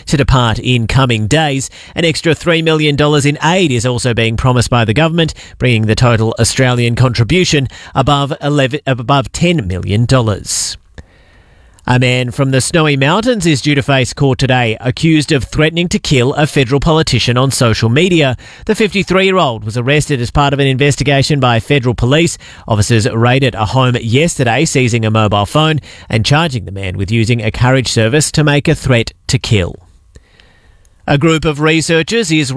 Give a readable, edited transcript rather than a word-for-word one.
to depart in coming days. An extra $3 million in aid is also being promised by the government, bringing the total Australian contribution above $10 million. A man from the Snowy Mountains is due to face court today, accused of threatening to kill a federal politician on social media. The 53-year-old was arrested as part of an investigation by federal police. Officers raided a home yesterday, seizing a mobile phone and charging the man with using a carriage service to make a threat to kill. A group of researchers is